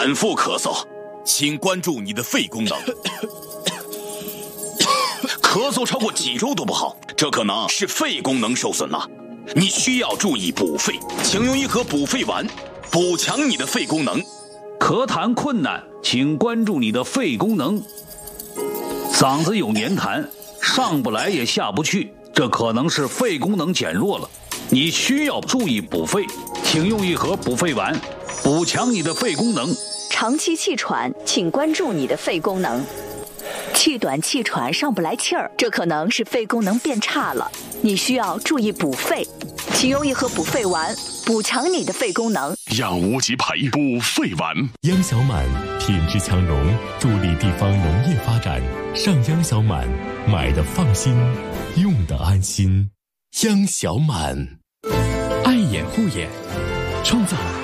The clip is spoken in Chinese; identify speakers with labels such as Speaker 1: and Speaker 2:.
Speaker 1: 反复咳嗽，请关注你的肺功能。咳嗽超过几周都不好，这可能是肺功能受损了。你需要注意补肺，请用一盒补肺丸，补强你的肺功能。
Speaker 2: 咳痰困难，请关注你的肺功能。嗓子有黏痰，上不来也下不去，这可能是肺功能减弱了。你需要注意补肺，请用一盒补肺丸，补强你的肺功能。
Speaker 3: 长期气喘，请关注你的肺功能。气短气喘上不来气儿，这可能是肺功能变差了，你需要注意补肺，请用一盒补肺丸，补强你的肺功能。
Speaker 4: 让无极培补肺丸。
Speaker 5: 央小满品质强农，助力地方农业发展。上央小满，买的放心，用的安心。央小满，
Speaker 6: 爱眼护眼，创造